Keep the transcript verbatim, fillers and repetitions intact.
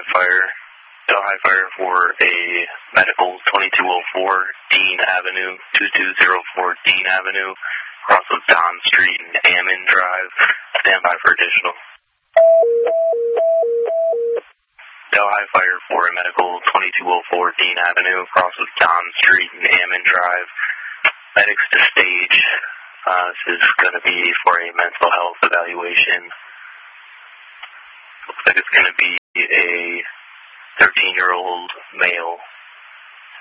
High Fire. Del High Fire for a medical twenty-two oh four Dean Avenue, twenty-two oh four Dean Avenue, across of Don Street and Ammon Drive. Stand by for additional. Del High Fire for a medical twenty-two oh four Dean Avenue, across of Don Street and Ammon Drive. Medics to stage. Uh, this is going to be for a mental health evaluation. Looks like it's going to be a thirteen-year-old male.